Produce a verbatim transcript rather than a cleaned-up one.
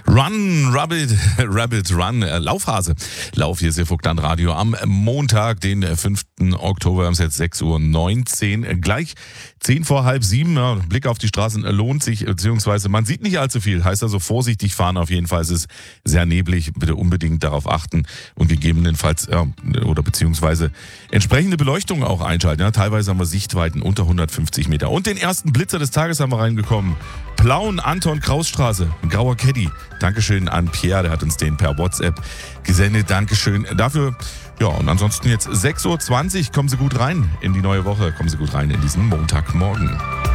Run, Rabbit, Rabbit, Run, äh, Laufhase. Lauf, hier ist Ihr Vogtland Radio am Montag, den fünften Oktober, es ist jetzt sechs Uhr neunzehn, äh, gleich zehn vor halb sieben. Ja, Blick auf die Straßen lohnt sich, beziehungsweise man sieht nicht allzu viel, heißt also vorsichtig fahren auf jeden Fall. Es ist sehr neblig, bitte unbedingt darauf achten und gegebenenfalls, ja, oder beziehungsweise entsprechende Beleuchtung auch einschalten. Ja, teilweise haben wir Sichtweiten unter hundertfünfzig Meter. Und den ersten Blitzer des Tages haben wir reingekommen. Plauen, Anton, Krausstraße, ein grauer Caddy. Dankeschön an Pierre, der hat uns den per WhatsApp gesendet. Dankeschön dafür. Ja, und ansonsten jetzt sechs Uhr zwanzig. Kommen Sie gut rein in die neue Woche. Kommen Sie gut rein in diesen Montagmorgen.